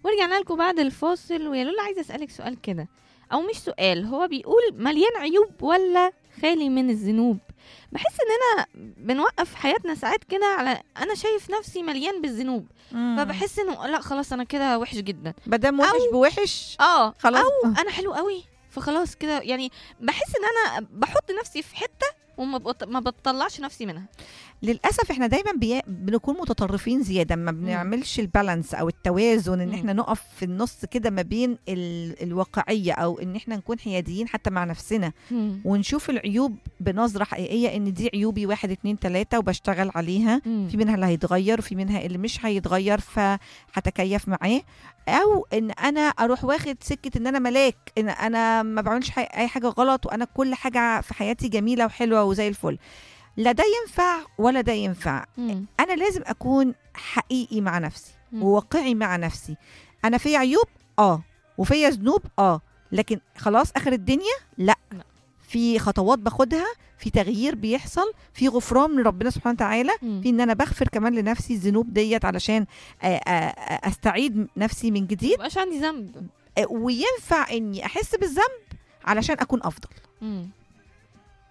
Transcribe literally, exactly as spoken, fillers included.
ورجعنا لكم بعد الفاصل. ويا لولا عايزه اسالك سؤال كده، او مش سؤال، هو بيقول مليان عيوب ولا خالي من الذنوب؟ بحس اننا بنوقف حياتنا ساعات كده على انا شايف نفسي مليان بالذنوب، فبحس انه لا خلاص انا كده وحش جدا، بدل وحش بوحش اه خلاص، او انا حلو قوي فخلاص كده. يعني بحس ان انا بحط نفسي في حته وما بط... ما بطلعش نفسي منها. للاسف احنا دايما بي... بنكون متطرفين زياده، ما بنعملش البالانس او التوازن، ان احنا نقف في النص كده ما بين ال... الواقعيه، او ان احنا نكون حياديين حتى مع نفسنا، مم. ونشوف العيوب بنظره حقيقيه، ان دي عيوبي واحد اتنين تلاته وبشتغل عليها. مم. في منها اللي هيتغير وفي منها اللي مش هيتغير، فهتكيف معاه. او ان انا اروح واخد سكه ان انا ملاك، ان انا ما بعملش حي... اي حاجه غلط، وانا كل حاجه في حياتي جميله وحلوه وزي الفل. لا ده ينفع ولا ده ينفع. مم. انا لازم اكون حقيقي مع نفسي مم. وواقعي مع نفسي. انا في عيوب اه وفي ذنوب اه لكن خلاص اخر الدنيا لا. لا. في خطوات باخدها، في تغيير بيحصل، في غفران من ربنا سبحانه وتعالى، مم. في ان انا بغفر كمان لنفسي الذنوب ديت علشان آ- آ- آ- استعيد نفسي من جديد. مبقاش عندي ذنب. آ، وينفع اني احس بالذنب علشان اكون افضل. مم.